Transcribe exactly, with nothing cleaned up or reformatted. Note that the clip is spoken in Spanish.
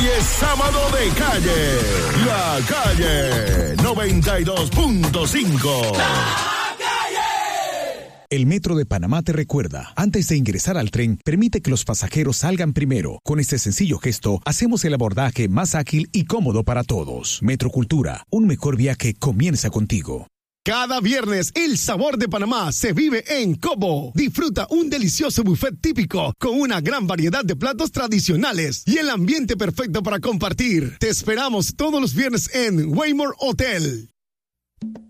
Hoy es sábado de calle. La Calle noventa y dos punto cinco. El Metro de Panamá te recuerda, antes de ingresar al tren, permite que los pasajeros salgan primero. Con este sencillo gesto, hacemos el abordaje más ágil y cómodo para todos. Metrocultura, un mejor viaje comienza contigo. Cada viernes, el sabor de Panamá se vive en Cobo. Disfruta un delicioso buffet típico con una gran variedad de platos tradicionales y el ambiente perfecto para compartir. Te esperamos todos los viernes en Waymore Hotel.